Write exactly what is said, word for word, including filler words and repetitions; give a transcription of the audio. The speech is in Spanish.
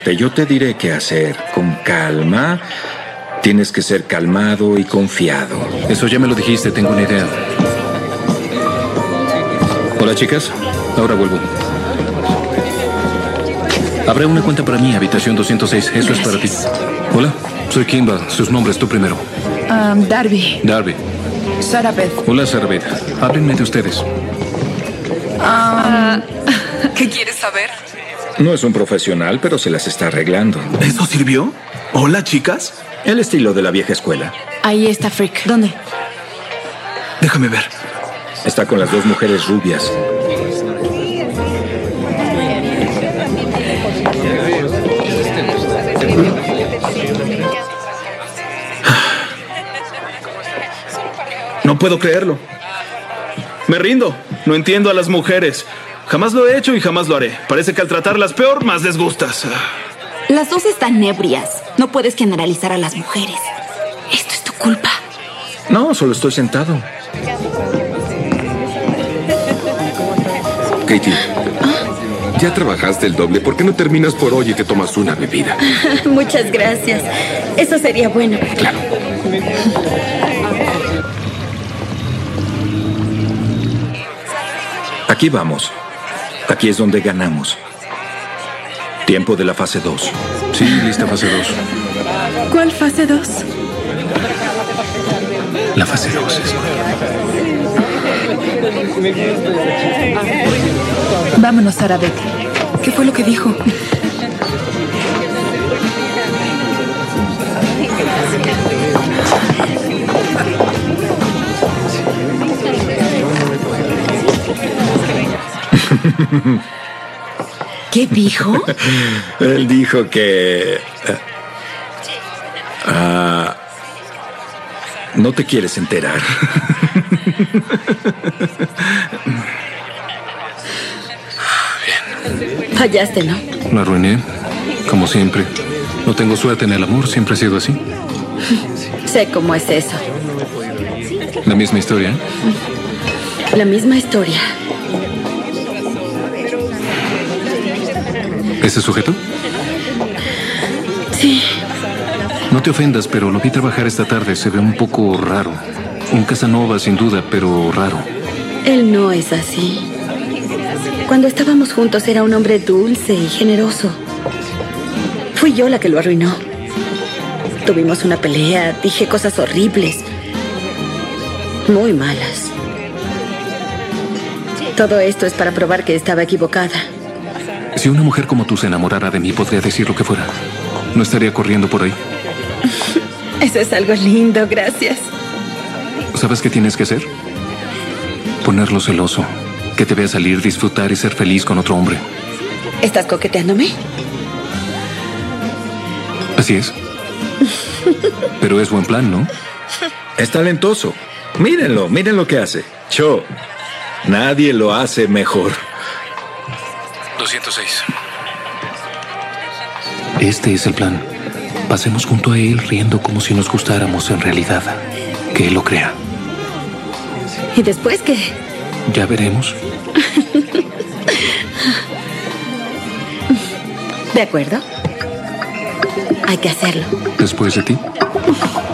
Yo te diré qué hacer. Con calma. Tienes que ser calmado y confiado. Eso ya me lo dijiste, tengo una idea. Hola, chicas. Ahora vuelvo. Habrá una cuenta para mí, habitación doscientos seis. Eso Gracias. es para ti. Hola, soy Kimba. Sus nombres, tú primero. Um, Darby. Darby. Sarah Beth. Hola, Sarabeth. Háblenme de ustedes. ¿Qué quieres saber? No es un profesional, pero se las está arreglando. ¿Eso sirvió? Hola, chicas. El estilo de la vieja escuela. Ahí está Frick. ¿Dónde? Déjame ver. Está con las dos mujeres rubias. No puedo creerlo. Me rindo. No entiendo a las mujeres. Jamás lo he hecho y jamás lo haré. Parece que al tratarlas peor, más les gustas. Las dos están ebrias. No puedes generalizar a las mujeres. Esto es tu culpa. No, solo estoy sentado. Katie, ya trabajaste el doble. ¿Por qué no terminas por hoy y te tomas una bebida? Muchas gracias. Eso sería bueno. Claro. Aquí vamos. Aquí es donde ganamos. Tiempo de la fase dos. Sí, lista fase dos. ¿Cuál fase dos? La fase dos es... Vámonos, Sarah Beth. ¿Qué fue lo que dijo? ¿Qué dijo? Él dijo que... ah, no te quieres enterar. Fallaste, ¿no? La arruiné, como siempre. No tengo suerte en el amor, siempre ha sido así. Sé cómo es eso. La misma historia, ¿eh? La misma historia. ¿Ese sujeto? Sí. No te ofendas, pero lo vi trabajar esta tarde. Se ve un poco raro. Un Casanova, sin duda, pero raro. Él no es así. Cuando estábamos juntos era un hombre dulce y generoso. Fui yo la que lo arruinó. Tuvimos una pelea, dije cosas horribles. Muy malas. Todo esto es para probar que estaba equivocada. Si una mujer como tú se enamorara de mí, podría decir lo que fuera. No estaría corriendo por ahí. Eso es algo lindo, gracias. ¿Sabes qué tienes que hacer? Ponerlo celoso. Que te vea salir, disfrutar y ser feliz con otro hombre. ¿Estás coqueteándome? Así es. Pero es buen plan, ¿no? Es talentoso. Mírenlo, miren lo que hace. Cho, nadie lo hace mejor. doscientos seis. Este es el plan. Pasemos junto a él riendo como si nos gustáramos en realidad. Que él lo crea. ¿Y después qué? Ya veremos. ¿De acuerdo? Hay que hacerlo. Después de ti.